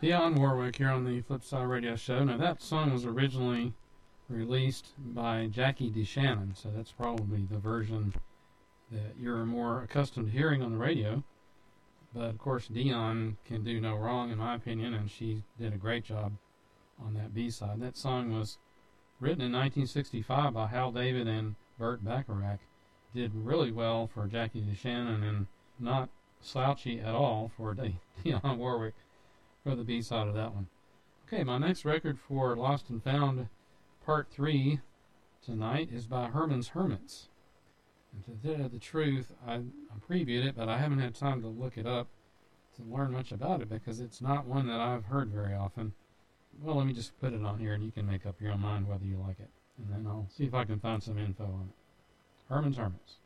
Dionne Warwick here on the Flipside Radio Show. Now, that song was originally released by Jackie DeShannon, so that's probably the version that you're more accustomed to hearing on the radio. But, of course, Dionne can do no wrong, in my opinion, and she did a great job on that B-side. That song was written in 1965 by Hal David and Burt Bacharach. Did really well for Jackie DeShannon and not slouchy at all for Dionne Warwick for the B-side of that one. Okay, my next record for Lost and Found Part 3 tonight is by Herman's Hermits. And to tell the truth, I previewed it, but I haven't had time to look it up to learn much about it because it's not one that I've heard very often. Well, let me just put it on here and you can make up your own mind whether you like it. And then I'll see if I can find some info on it. Herman's Hermits.